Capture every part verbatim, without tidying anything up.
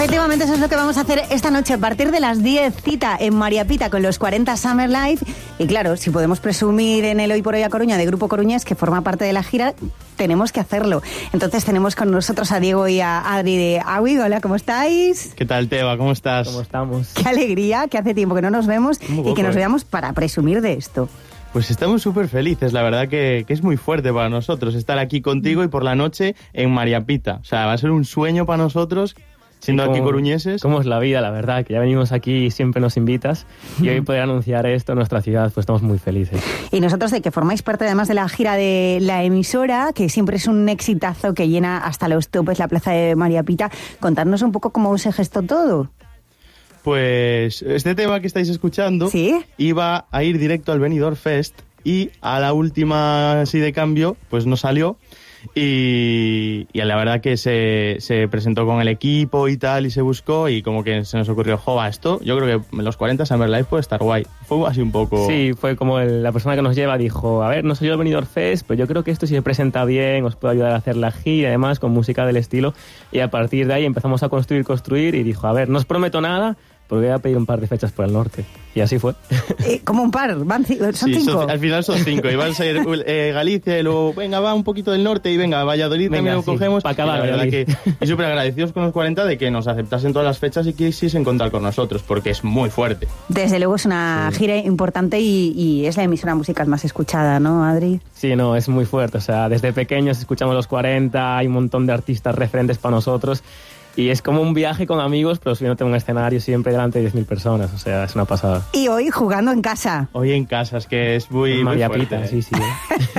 Efectivamente, eso es lo que vamos a hacer esta noche a partir de las diez, cita en María Pita con los cuarenta Summer Live. Y claro, si podemos presumir en el Hoy por Hoy a Coruña de Grupo Coruñés, que forma parte de la gira, tenemos que hacerlo. Entonces tenemos con nosotros a Diego y a Adri de Awi. Hola, ¿cómo estáis? ¿Qué tal, Teba? ¿Cómo estás? ¿Cómo estamos? Qué alegría, que hace tiempo que no nos vemos y que nos veamos para presumir de esto. Pues estamos súper felices, la verdad que, que es muy fuerte para nosotros estar aquí contigo y por la noche en María Pita. O sea, va a ser un sueño para nosotros, siendo aquí coruñeses. ¿Cómo es la vida, la verdad? Que ya venimos aquí y siempre nos invitas. Y hoy poder anunciar esto en nuestra ciudad, pues estamos muy felices. Y nosotros de que formáis parte además de la gira de la emisora, que siempre es un exitazo que llena hasta los topes la plaza de María Pita. Contadnos un poco cómo se gestó todo. Pues este tema que estáis escuchando, ¿sí?, iba a ir directo al Benidorm Fest y a la última así de cambio pues no salió y, y la verdad que se, se presentó con el equipo y tal y se buscó y como que se nos ocurrió, jova, esto yo creo que en los cuarenta Summer Live puede estar guay. Fue así un poco... Sí, fue como el, la persona que nos lleva dijo, a ver, no soy yo el Benidorm Fest, pero yo creo que esto si se presenta bien os puede ayudar a hacer la gira, además con música del estilo, y a partir de ahí empezamos a construir, construir y dijo, a ver, no os prometo nada, porque voy a pedir un par de fechas por el norte. Y así fue. Eh, ¿Cómo un par? ¿Van c- ¿Son sí, cinco? Son, al final son cinco. Y van a ser eh, Galicia y luego, venga, va un poquito del norte y venga, Valladolid venga, también lo sí, cogemos. Para acabar, la verdad que y súper agradecidos con los cuarenta de que nos aceptasen todas las fechas y quisiesen contar con nosotros, porque es muy fuerte. Desde luego es una sí. gira importante y, y es la emisora musical más escuchada, ¿no, Adri? Sí, no, es muy fuerte. O sea, desde pequeños escuchamos los cuarenta, hay un montón de artistas referentes para nosotros. Y es como un viaje con amigos, pero subiéndote a un escenario siempre delante de diez mil personas. O sea, es una pasada. Y hoy jugando en casa. Hoy en casa, es que es muy, muy fuerte. Pita, sí, sí.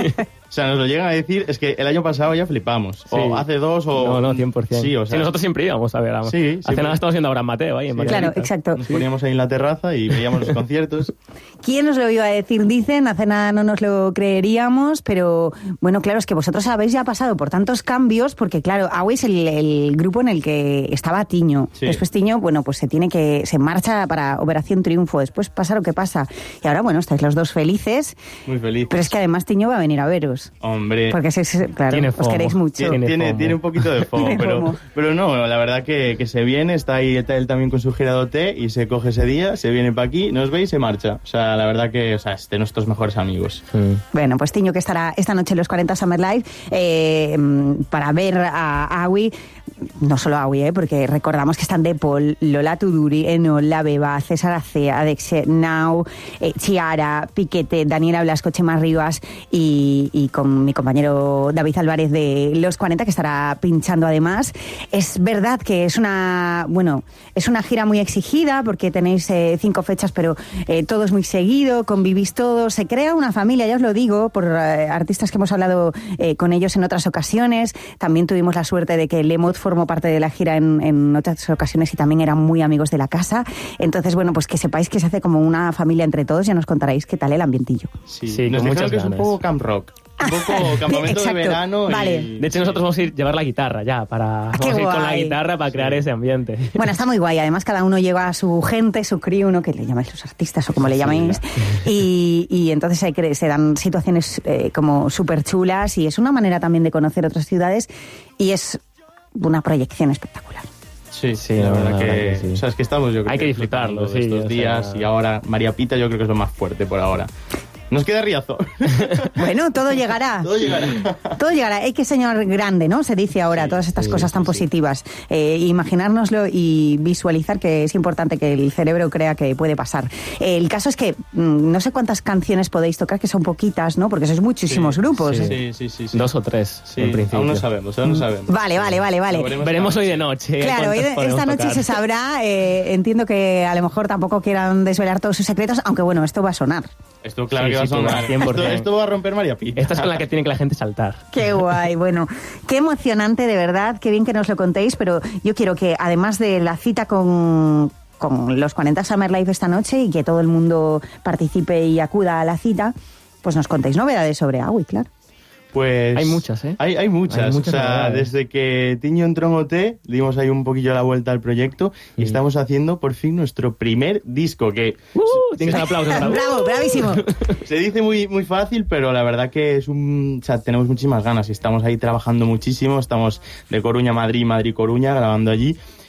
O sea, nos lo llegan a decir, es que el año pasado ya flipamos. Sí. O hace dos o... No, no, cien por ciento. Sí, o sea... Sí, nosotros siempre íbamos a ver. Vamos. Sí, hace nada estamos viendo a Abraham Mateo ahí en sí, María claro, Pita. exacto. Nos poníamos ahí en la terraza y veíamos los conciertos. ¿Quién nos lo iba a decir? Dicen, hace nada no nos lo creeríamos, pero bueno, claro, es que vosotros habéis ya pasado por tantos cambios, porque claro, Awi es el, el grupo en el que estaba Tiño. Sí. Después Tiño, bueno, pues se tiene que, se marcha para Operación Triunfo, después pasa lo que pasa. Y ahora, bueno, estáis los dos felices. Muy felices. Pero es que además Tiño va a venir a veros. Hombre. Porque es, es, claro, tiene os queréis mucho. Tiene, tiene, tiene un poquito de fomo, pero, pero no, la verdad que, que se viene, está ahí está él también con su gira de O T y se coge ese día, se viene para aquí, nos ve y se marcha. O sea, la verdad que, o sea, es de nuestros mejores amigos. Sí. Bueno, pues Tiño que estará esta noche en los cuarenta Summer Live eh, para ver a Awi, no solo Awi, eh, porque recordamos que están Depol, Lola Tuduri, Enol, La Beba, César Acea, Adexe, Now, eh, Chiara, Piquete, Daniela Blasco, Chema Rivas y, y con mi compañero David Álvarez de Los cuarenta, que estará pinchando además. Es verdad que es una, bueno, es una gira muy exigida porque tenéis eh, cinco fechas, pero eh, todo es muy seguido, convivís todos, se crea una familia, ya os lo digo, por eh, artistas que hemos hablado eh, con ellos en otras ocasiones. También tuvimos la suerte de que Lemot formó parte de la gira en, en otras ocasiones y también eran muy amigos de la casa. Entonces, bueno, pues que sepáis que se hace como una familia entre todos, ya nos contaréis qué tal el ambientillo. Sí, sí, nos dijeron que es un poco camp rock. Un poco campamento de verano. Vale. Y... De hecho, nosotros vamos a ir llevar la guitarra ya, para ah, vamos a ir guay. con la guitarra para crear sí. ese ambiente. Bueno, está muy guay. Además, cada uno lleva a su gente, su crew, ¿no? Que le llamáis los artistas o como le llaméis. Sí, y, y entonces se, se dan situaciones eh, como súper chulas y es una manera también de conocer otras ciudades y es una proyección espectacular. Sí, sí, la verdad, la verdad que, que sí. O sea, es que estamos, yo creo hay que disfrutarlo, sí, estos días sea... y ahora María Pita yo creo que es lo más fuerte por ahora. Nos queda Riazo. Bueno, todo llegará. Todo llegará. Todo llegará. Hay que soñar grande, ¿no? Se dice ahora, sí, todas estas sí, cosas tan sí, positivas. Sí. Eh, imaginárnoslo y visualizar, que es importante que el cerebro crea que puede pasar. Eh, el caso es que mmm, no sé cuántas canciones podéis tocar, que son poquitas, ¿no? Porque sois muchísimos sí, grupos. Sí, ¿eh? sí, sí, sí. Dos o tres, sí, en principio. Aún no sabemos, aún no sabemos. Vale, vale, vale, vale. Veremos, veremos hoy de noche. Claro, hoy de, esta noche tocar. Se sabrá. Eh, entiendo que a lo mejor tampoco quieran desvelar todos sus secretos, aunque bueno, esto va a sonar. Esto claro sí, que va sí, a sonar. cien por ciento. Esto, esto va a romper María Pita. Esta es con la que tiene que la gente saltar. Qué guay, bueno. Qué emocionante, de verdad. Qué bien que nos lo contéis, pero yo quiero que, además de la cita con, con los cuarenta Summer Live esta noche y que todo el mundo participe y acuda a la cita, pues nos contéis novedades sobre Awi, claro. Pues hay muchas, ¿eh? Hay, hay muchas. Hay muchas o sea, novedades. Desde que Tiño entró en O T, dimos ahí un poquillo la vuelta al proyecto y mm. estamos haciendo por fin nuestro primer disco. Que uh, tienes un aplauso. Bravo, bravísimo. Se dice muy, muy fácil, pero la verdad que es un, o sea, tenemos muchísimas ganas y estamos ahí trabajando muchísimo. Estamos de Coruña a Madrid, Madrid Coruña, grabando allí.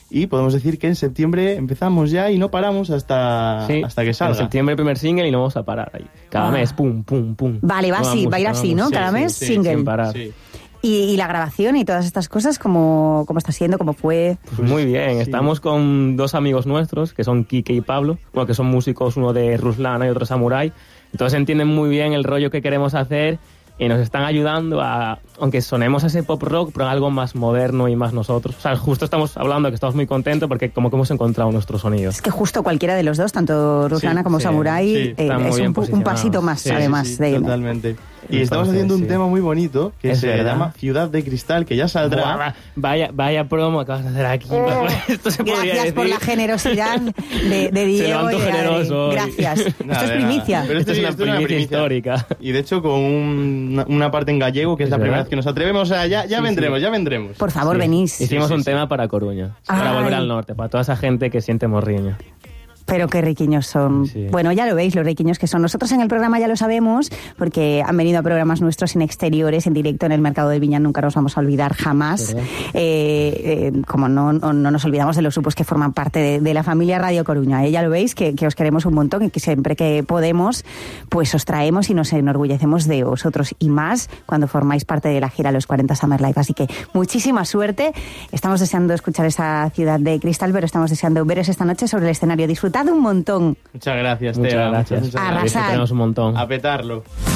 y podemos decir que en septiembre empezamos ya y no paramos hasta, sí, hasta que salga. En septiembre el primer single y no vamos a parar ahí. Cada ah. mes, pum, pum, pum. Vale, va así, va a ir así, ¿no? Sí, Cada sí, mes, sí, single. Sin parar. Sí. ¿Y, y la grabación y todas estas cosas, ¿cómo, cómo está siendo? ¿Cómo fue? Pues muy bien, sí. Estamos con dos amigos nuestros, que son Quique y Pablo, bueno, que son músicos, uno de Ruslana y otro Samurai. Entonces entienden muy bien el rollo que queremos hacer y nos están ayudando a, aunque sonemos ese pop rock, pero algo más moderno y más nosotros. O sea, justo estamos hablando que estamos muy contentos porque como que hemos encontrado nuestro sonido. Es que justo cualquiera de los dos, tanto Ruslana sí, como sí, Samurai, sí, eh, es un, un pasito más, sí, además. Sí, sí, de totalmente. Y Entonces, estamos haciendo un sí. tema muy bonito que es se verdad. llama Ciudad de Cristal, que ya saldrá. Buah, vaya, vaya promo que vas a hacer aquí. Oh, Esto se gracias decir. por la generosidad de, de Diego. Se y de generoso. Gracias. Nada, esto es primicia. Pero esto, esto es una esto primicia, primicia histórica. Y de hecho con un, una, una parte en gallego, que es, es la verdad. primera vez que nos atrevemos. O sea, ya, ya sí, vendremos, sí. ya vendremos. Por favor, sí. venís. Hicimos sí, sí, un sí. tema para Coruña, Ay. para volver al norte, para toda esa gente que siente morriña. Pero qué riquiños son. Sí. Bueno, ya lo veis, los riquiños que son. Nosotros en el programa ya lo sabemos, porque han venido a programas nuestros en exteriores, en directo en el Mercado de Viña, nunca nos vamos a olvidar jamás. Eh, eh, como no, no, no nos olvidamos de los grupos que forman parte de, de la familia Radio Coruña. ¿eh? Ya lo veis, que, que os queremos un montón y que siempre que podemos, pues os traemos y nos enorgullecemos de vosotros. Y más cuando formáis parte de la gira Los cuarenta Summer Live. Así que muchísima suerte. Estamos deseando escuchar esa Ciudad de Cristal, pero estamos deseando veros esta noche sobre el escenario. Disfrutad un montón. Muchas gracias, Muchas Tea. gracias. Muchas, muchas Arrasar. Tenemos un montón. A petarlo.